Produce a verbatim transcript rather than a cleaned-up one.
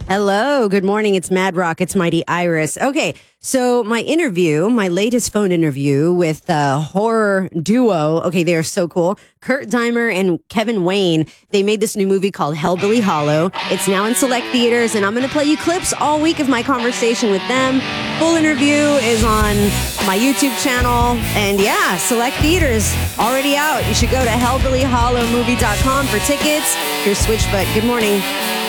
Hello, good morning. It's Mad Rock. It's Mighty Iris. Okay, so my interview, my latest phone interview with the horror duo. Okay, they are so cool. Kurt Deimer and Kevin Wayne. They made this new movie called Hellbilly Hollow. It's now in select theaters, and I'm going to play you clips all week of my conversation with them. Full interview is on my YouTube channel, and yeah, select theaters already out. You should go to hellbilly hollow movie dot com for tickets. Here's Switchfoot. Good morning.